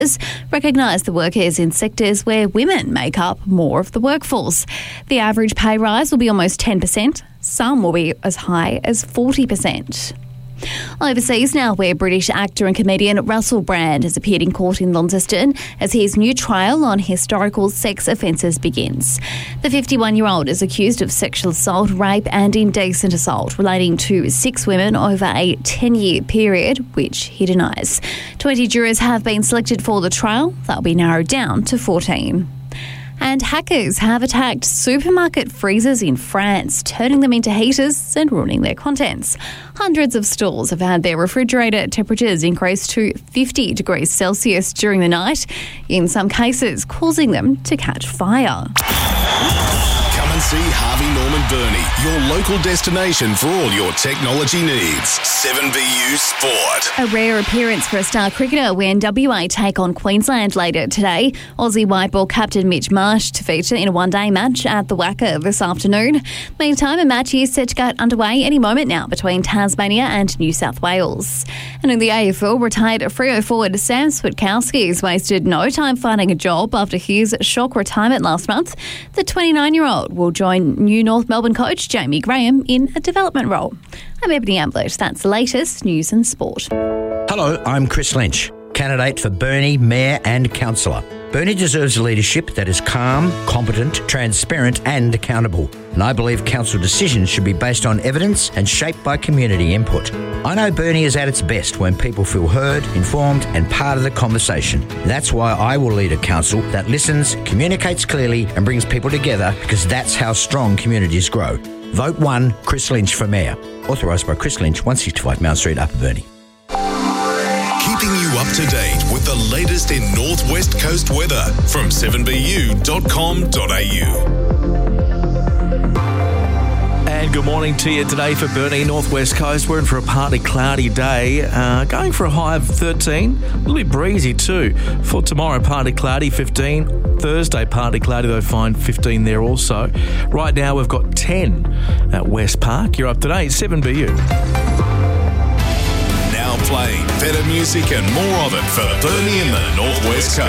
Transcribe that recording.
recognise the workers in sectors where women make up more of the workforce. The average pay rise will be almost 10%. Some will be as high as 40%. Overseas now, where British actor and comedian Russell Brand has appeared in court in Launceston as his new trial on historical sex offences begins. The 51-year-old is accused of sexual assault, rape and indecent assault relating to 6 women over a 10-year period, which he denies. 20 jurors have been selected for the trial. They'll be narrowed down to 14. And hackers have attacked supermarket freezers in France, turning them into heaters and ruining their contents. Hundreds of stores have had their refrigerator temperatures increase to 50 degrees Celsius during the night, in some cases causing them to catch fire. Come and see Harvey Norman Burney, your local destination for all your technology needs. 7BU Sport. A rare appearance for a star cricketer when WA take on Queensland later today. Aussie white ball captain Mitch Marsh to feature in a one-day match at the WACA this afternoon. Meantime, a match is set to get underway any moment now between Tasmania and New South Wales. And in the AFL, retired Freo forward Sam Switkowski has wasted no time finding a job after his shock retirement last month. The 29-year-old will join new North Melbourne coach Jamie Graham in a development role. I'm Ebony Ablett. That's the latest news and sport. Hello, I'm Chris Lynch, candidate for Burnie Mayor and Councillor. Burnie deserves a leadership that is calm, competent, transparent and accountable. And I believe council decisions should be based on evidence and shaped by community input. I know Burnie is at its best when people feel heard, informed and part of the conversation. That's why I will lead a council that listens, communicates clearly and brings people together, because that's how strong communities grow. Vote 1 Chris Lynch for Mayor. Authorised by Chris Lynch, 165 Mount Street, Upper Burnie. Keeping you up to date with the latest in North West Coast weather from 7bu.com.au. And good morning to you today for Burnie, North West Coast. We're in for a partly cloudy day, going for a high of 13. A little bit breezy too. For tomorrow, partly cloudy, 15. Thursday, partly cloudy, though fine, 15 there also. Right now, we've got 10 at West Park. You're up to date, 7BU. Now playing better music and more of it for Burnie in the North West Coast.